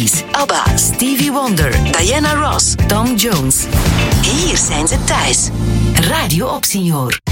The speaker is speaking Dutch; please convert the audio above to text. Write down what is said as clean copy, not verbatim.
ABBA, Stevie Wonder, Diana Ross, Tom Jones. Hier zijn ze thuis. Radio Opsignor.